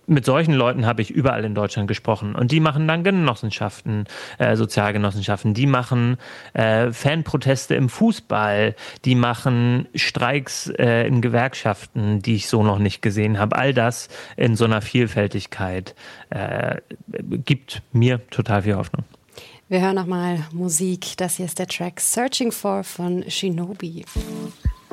mit solchen Leuten habe ich überall in Deutschland gesprochen. Und die machen dann Genossenschaften, Sozialgenossenschaften. Die machen Fanproteste im Fußball. Die machen Streiks in Gewerkschaften, die ich so noch nicht gesehen habe. All das in so einer Vielfältigkeit gibt mir total viel Hoffnung. Wir hören nochmal Musik. Das hier ist der Track Searching For von Shinobi.